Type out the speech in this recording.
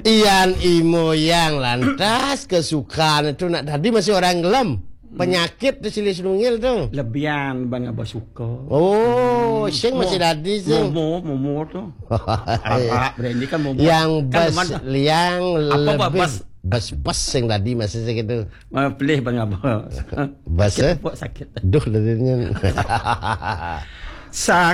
Ian imo yang lantas kesukaan itu nak tadi masih orang gelem. Penyakit tu sili sunungil tu. Lebihan bang abah suka. Oh, sing masih tadi sing. Momo tu. Apa Randy kan momo. Yang bas kan yang apa lebih bas sing tadi masih segitu. Pelih bang abah. Bas sakit. Duh ladinya. Sang